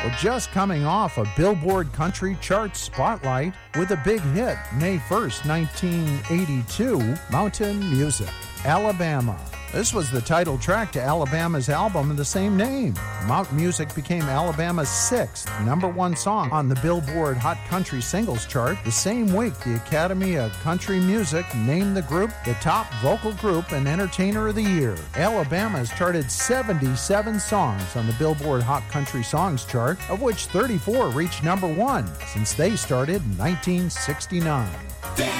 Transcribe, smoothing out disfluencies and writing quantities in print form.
Well, just coming off a Billboard Country Chart spotlight with a big hit, May 1st, 1982, Mountain Music, Alabama. This was the title track to Alabama's album of the same name. Mountain Music became Alabama's 6th #1 song on the Billboard Hot Country Singles Chart. The same week, the Academy of Country Music named the group the top vocal group and entertainer of the year. Alabama has charted 77 songs on the Billboard Hot Country Songs Chart, of which 34 reached #1 since they started in 1969.